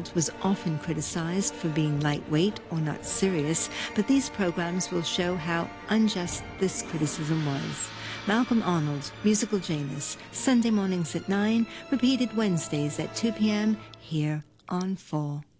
Arnold was often criticized for being lightweight or not serious, but these programs will show how unjust this criticism was. Malcolm Arnold, Musical Janus, Sunday mornings at 9, repeated Wednesdays at 2 p.m. here on 4.